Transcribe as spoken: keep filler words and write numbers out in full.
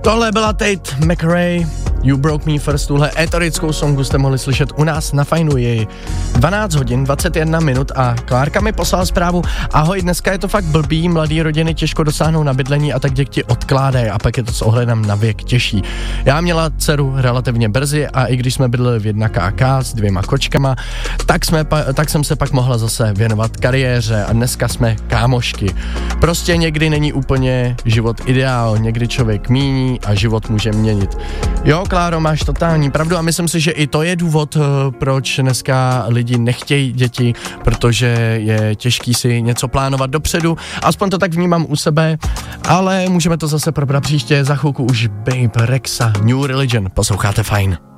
Tohle byla Tate McRae, You Broke Me First, tuhle etorickou songu jste mohli slyšet u nás na Fajnu. Je dvanáct hodin, dvacet jedna minut a Klárka mi poslala zprávu: ahoj, dneska je to fakt blbý, mladý rodiny těžko dosáhnou na bydlení a tak děti odkládají a pak je to s ohledem na věk těžší. Já měla dceru relativně brzy a i když jsme bydleli v jedna ká ká s dvěma kočkama, tak, jsme, tak jsem se pak mohla zase věnovat kariéře a dneska jsme kámošky. Prostě někdy není úplně život ideál, někdy člověk míní a život může měnit. Jo, Kláro, máš totální pravdu a myslím si, že i to je důvod, proč dneska lidi nechtějí děti, protože je těžký si něco plánovat dopředu, aspoň to tak vnímám u sebe, ale můžeme to zase probrat příště, za chvilku už Babe Rexa, New Religion, posloucháte Fajn.